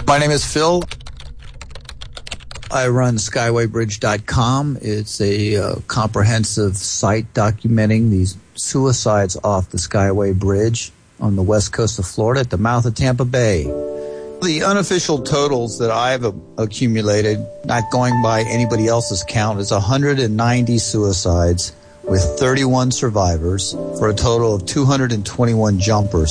My name is Phil. I run SkywayBridge.com. It's a comprehensive site documenting these suicides off the Skyway Bridge on the west coast of Florida at the mouth of Tampa Bay. The unofficial totals that I've accumulated, not going by anybody else's count, is 190 suicides with 31 survivors for a total of 221 jumpers.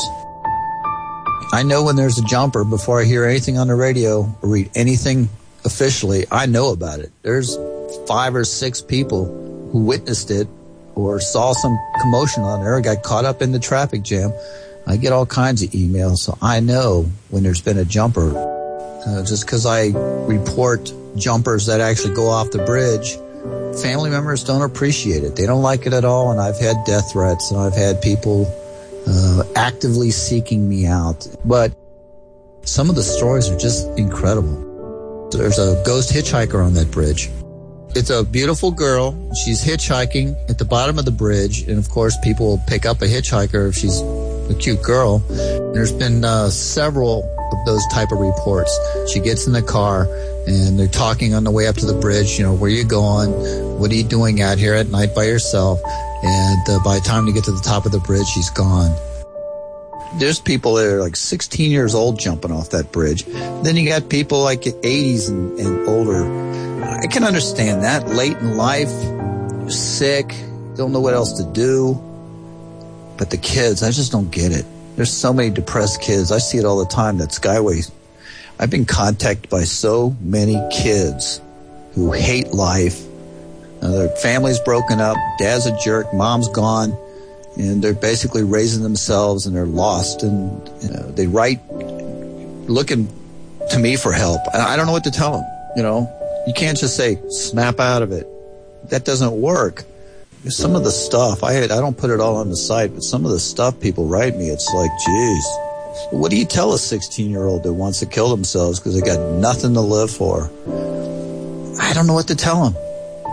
I know when there's a jumper before I hear anything on the radio or read anything officially. I know about it. There's 5 or 6 people who witnessed it or saw some commotion on there or got caught up in the traffic jam. I get all kinds of emails, so I know when there's been a jumper. Just because I report jumpers that actually go off the bridge, family members don't appreciate it. They don't like it at all, and I've had death threats, and I've had people actively seeking me out. But some of the stories are just incredible. There's a ghost hitchhiker on that bridge. It's a beautiful girl. She's hitchhiking at the bottom of the bridge, and of course people will pick up a hitchhiker if she's a cute girl. There's been several of those type of reports. She gets in the car and they're talking on the way up to the bridge, you know, where you going? What are you doing out here at night by yourself? And by the time you get to the top of the bridge, she's gone. There's people that are like 16 years old jumping off that bridge. Then you got people like 80s and older. I can understand that. Late in life, you're sick, don't know what else to do. But the kids, I just don't get it. There's so many depressed kids. I see it all the time, that Skyway. I've been contacted by so many kids who hate life. Their family's broken up, dad's a jerk, mom's gone, and they're basically raising themselves and they're lost. And you know, they write looking to me for help. I don't know what to tell them. You know, you can't just say, snap out of it. That doesn't work. Some of the stuff, I don't put it all on the site, but some of the stuff people write me, it's like, geez, what do you tell a 16-year-old that wants to kill themselves because they got nothing to live for? I don't know what to tell them.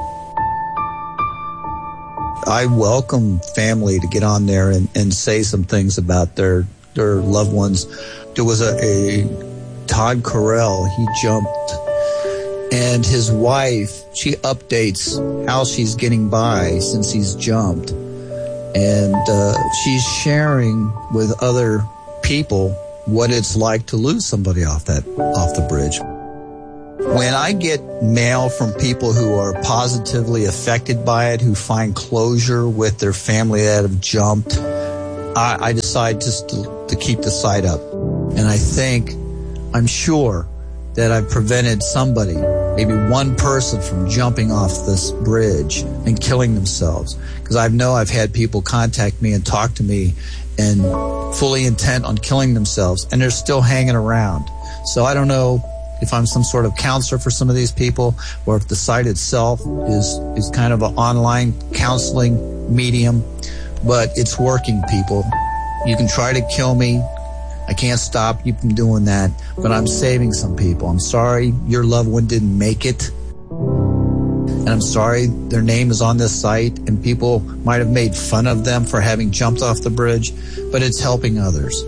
I welcome family to get on there and say some things about their loved ones. There was a Todd Carell, he jumped, and his wife, she updates how she's getting by since he's jumped. And she's sharing with other people what it's like to lose somebody off the bridge. When I get mail from people who are positively affected by it, who find closure with their family that have jumped, I decide just to keep the site up. And I'm sure that I've prevented somebody, maybe one person, from jumping off this bridge and killing themselves. Because I know I've had people contact me and talk to me and fully intent on killing themselves, and they're still hanging around. So I don't know if I'm some sort of counselor for some of these people, or if the site itself is kind of an online counseling medium, but it's working, people. You can try to kill me. I can't stop you from doing that, but I'm saving some people. I'm sorry your loved one didn't make it, and I'm sorry their name is on this site, and people might have made fun of them for having jumped off the bridge, but it's helping others.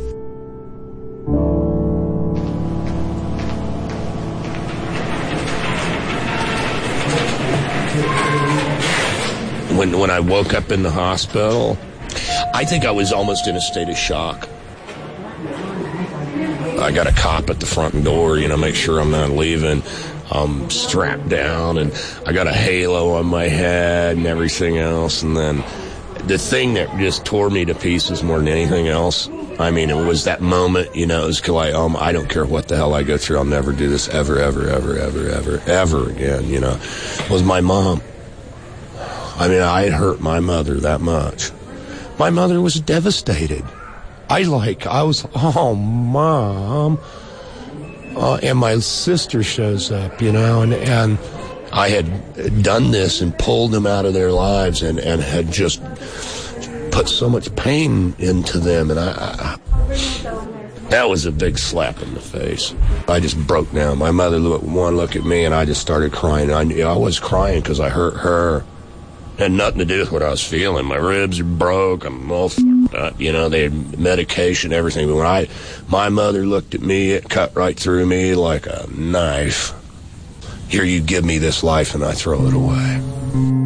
When I woke up in the hospital, I think I was almost in a state of shock. I got a cop at the front door, make sure I'm not leaving. I'm strapped down, and I got a halo on my head and everything else. And then the thing that just tore me to pieces more than anything else, it was that moment, it was like, I don't care what the hell I go through, I'll never do this ever again, was my mom. I had hurt my mother that much. My mother was devastated. I was, Mom. And my sister shows up, and I had done this and pulled them out of their lives and had just put so much pain into them. And that was a big slap in the face. I just broke down. My mother looked at me, and I just started crying. I was crying because I hurt her. It had nothing to do with what I was feeling. My ribs are broke. I'm all They had medication, everything. But when my mother looked at me, it cut right through me like a knife. Here, you give me this life, and I throw it away.